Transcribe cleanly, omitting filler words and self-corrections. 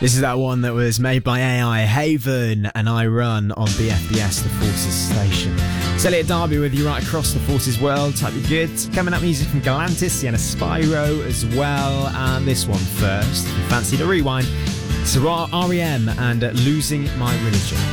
This is that one that was made by AI, Haven, and I Run on BFBS, the Forces station. It's Elliot Darby with you right across the Forces world. Hope you're good. Coming up, music from Galantis, Sienna Spyro as well. And this one first, if you fancy the rewind, it's REM and Losing My Religion.